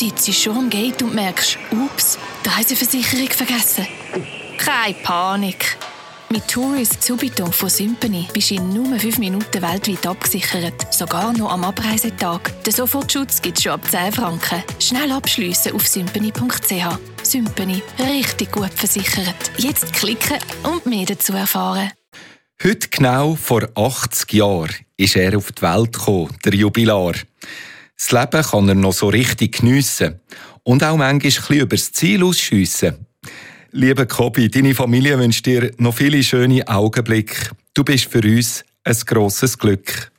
sitzt schon am Gate und merkst, ups, die Reiseversicherung vergessen. Keine Panik. Mit Tourist Subito von Sympany bist du in nur 5 Minuten weltweit abgesichert. Sogar noch am Abreisetag. Den Sofortschutz gibt es schon ab 10 Franken. Schnell abschliessen auf sympany.ch. Sympany. Richtig gut versichert. Jetzt klicken und mehr dazu erfahren. Heute genau vor 80 Jahren ist er auf die Welt gekommen, der Jubilar. Das Leben kann er noch so richtig geniessen und auch manchmal ein bisschen über das Ziel ausschiessen. Lieber Kobi, deine Familie wünscht dir noch viele schöne Augenblicke. Du bist für uns ein grosses Glück.